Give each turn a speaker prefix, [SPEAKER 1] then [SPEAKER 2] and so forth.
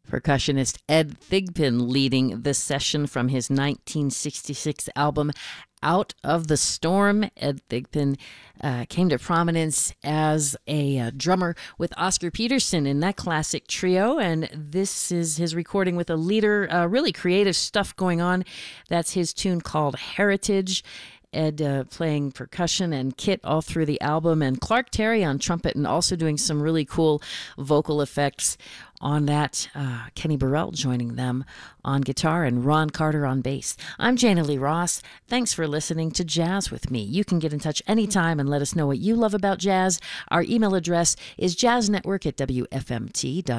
[SPEAKER 1] Percussionist Ed Thigpen leading the session from his 1966 album Out of the Storm. Ed Thigpen came to prominence as a drummer with Oscar Peterson in that classic trio, and this is his recording with a leader, really creative stuff going on. That's his tune called Heritage. Ed playing percussion and kit all through the album, and Clark Terry on trumpet, and also doing some really cool vocal effects on that. Kenny Burrell joining them on guitar and Ron Carter on bass. I'm Jana Lee Ross. Thanks for listening to Jazz with me. You can get in touch anytime and let us know what you love about jazz. Our email address is jazznetwork@wfmt.org.